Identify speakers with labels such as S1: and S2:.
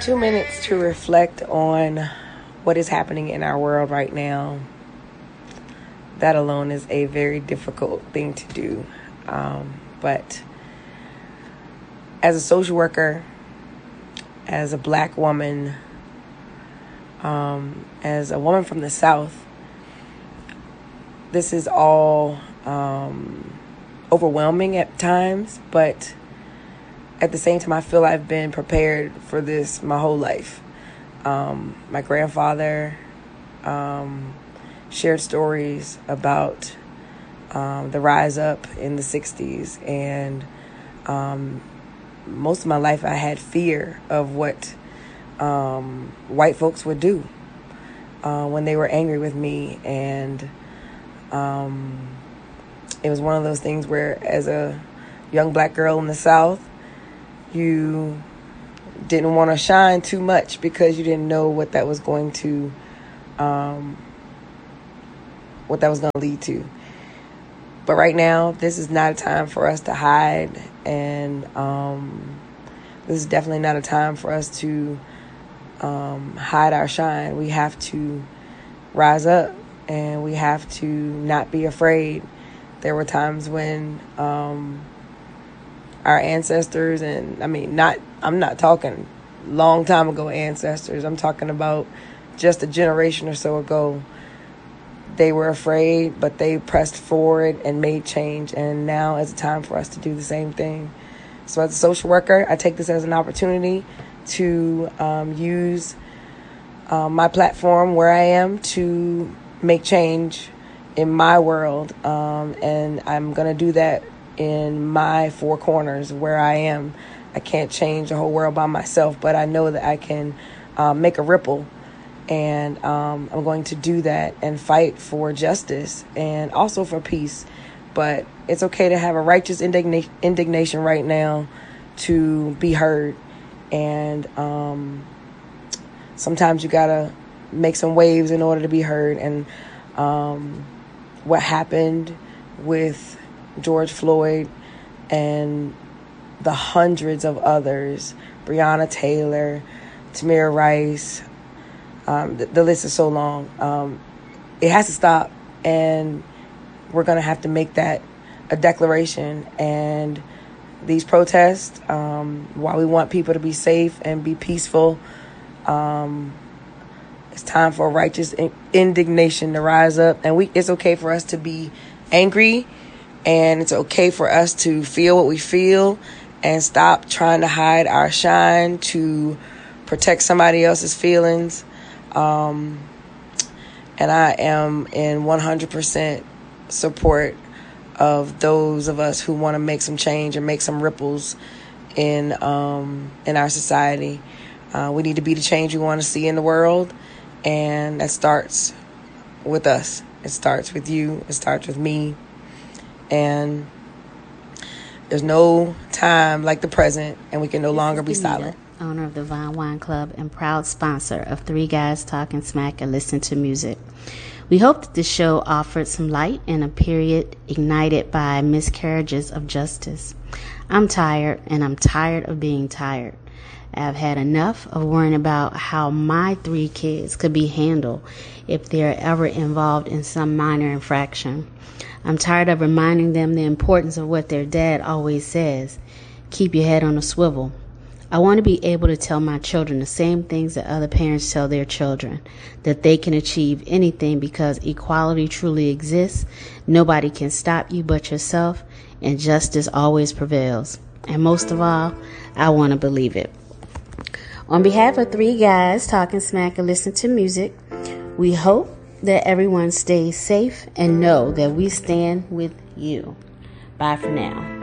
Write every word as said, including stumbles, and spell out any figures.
S1: Two minutes to reflect on what is happening in our world right now. That alone is a very difficult thing to do. Um, but as a social worker, as a black woman, um, as a woman from the South, this is all um, overwhelming at times, but at the same time, I feel I've been prepared for this my whole life. Um, my grandfather um, shared stories about um, the rise up in the sixties, and um, most of my life I had fear of what um, white folks would do uh, when they were angry with me, and um, it was one of those things where, as a young black girl in the South, you didn't want to shine too much because you didn't know what that was going to, um, what that was going to lead to. But right now, this is not a time for us to hide, and um, this is definitely not a time for us to um, hide our shine. We have to rise up, and we have to not be afraid. There were times when um, our ancestors, and I mean, not, I'm not talking long time ago ancestors, I'm talking about just a generation or so ago. They were afraid, but they pressed forward and made change, and now is the time for us to do the same thing. So as a social worker, I take this as an opportunity to um, use um, my platform where I am to make change in my world, um, and I'm going to do that in my four corners where I am. I can't change the whole world by myself, but I know that I can um, make a ripple, and um, I'm going to do that and fight for justice and also for peace. But it's okay to have a righteous indigna- indignation right now to be heard, and um, sometimes you gotta make some waves in order to be heard. And um, what happened with George Floyd and the hundreds of others, Breonna Taylor, Tamir Rice, um, the, the list is so long. Um, it has to stop, and we're going to have to make that a declaration. And these protests, um, while we want people to be safe and be peaceful, um, it's time for righteous in- indignation to rise up. And we it's okay for us to be angry, and it's okay for us to feel what we feel and stop trying to hide our shine to protect somebody else's feelings. Um, and I am in one hundred percent support of those of us who want to make some change and make some ripples in um, in our society. Uh, we need to be the change we want to see in the world, and that starts with us. It starts with you. It starts with me. And there's no time like the present, and we can no
S2: this
S1: longer be
S2: Danita,
S1: silent.
S2: Owner of the Vine Wine Club and proud sponsor of Three Guys Talking Smack and Listen to Music. We hope that this show offered some light in a period ignited by miscarriages of justice. I'm tired, and I'm tired of being tired. I've had enough of worrying about how my three kids could be handled if they're ever involved in some minor infraction. I'm tired of reminding them the importance of what their dad always says: keep your head on a swivel. I want to be able to tell my children the same things that other parents tell their children, that they can achieve anything because equality truly exists, nobody can stop you but yourself, and justice always prevails. And most of all, I want to believe it. On behalf of Three Guys Talking Smack and Listen to Music, we hope that everyone stays safe and know that we stand with you. Bye for now.